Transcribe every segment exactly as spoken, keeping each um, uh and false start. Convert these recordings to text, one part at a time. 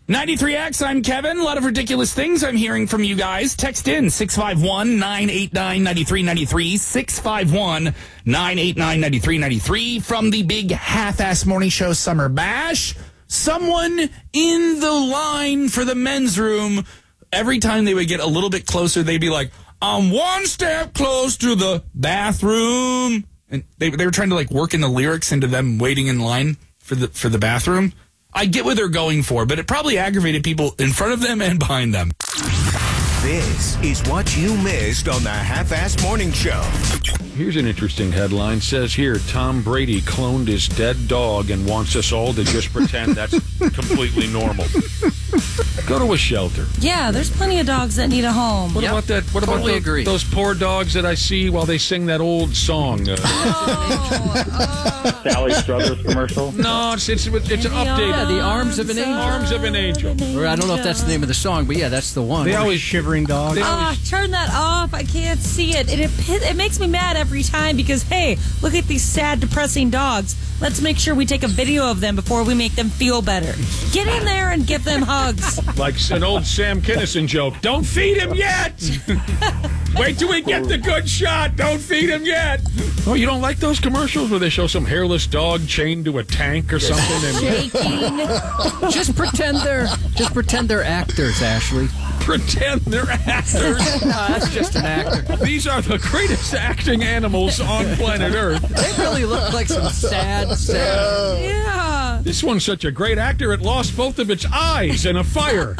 ninety-three X, I'm Kevin. A lot of ridiculous things I'm hearing from you guys. Text in six five one, nine eight nine, nine three nine three, six five one, nine eight nine, nine three nine three from the big half-ass morning show Summer Bash. Someone in the line for the men's room, every time they would get a little bit closer, they'd be like, I'm one step close to the bathroom. And they, they were trying to like work in the lyrics into them waiting in line for the for the bathroom. I get what they're going for, but it probably aggravated people in front of them and behind them. This is what you missed on the Half-Ass Morning Show. Here's an interesting headline. Says here, Tom Brady cloned his dead dog and wants us all to just pretend that's completely normal. Go to a shelter. Yeah, there's plenty of dogs that need a home. What Yep, about that? What totally about agree. the, those poor dogs that I see while they sing that old song? Uh, Oh, Sally Struthers commercial. no, it's it's, it's an In the update. Yeah, the Arms of an Angel. Arms of an Angel. Or I don't know if that's the name of the song, but yeah, that's the one. They always Shivering dog. They oh, always, turn that off. I can't see it. It, it. it makes me mad every time because, hey, look at these sad, depressing dogs. Let's make sure we take a video of them before we make them feel better. Get in there and give them hugs. like an old Sam Kinison joke. Don't feed him yet. Wait till we get the good shot. Don't feed him yet. Oh, you don't like those commercials where they show some hairless dog chained to a tank or something? And Shaking. Just pretend they're just pretend they're actors, Ashley. pretend they're actors. No, that's just an actor. These are the greatest acting animals on planet Earth. They really look like some sad, sad. Yeah. This one's such a great actor, it lost both of its eyes in a fire.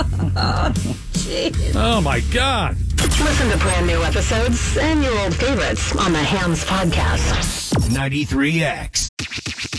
Jeez. Oh, my God. Listen to brand new episodes and your old favorites on the Hams Podcast. ninety-three X.